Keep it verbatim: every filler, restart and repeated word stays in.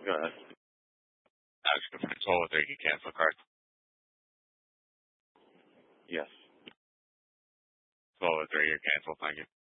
Go ahead. Ask for twelve oh three, you cancel card. Yes. twelve oh three, you're canceled, thank you.